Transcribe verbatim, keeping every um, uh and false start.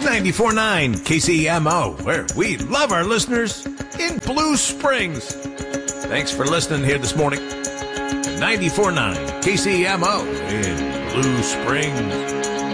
ninety-four point nine K C M O, where we love our listeners in Blue Springs. Thanks for listening here this morning. ninety-four point nine K C M O in Blue Springs.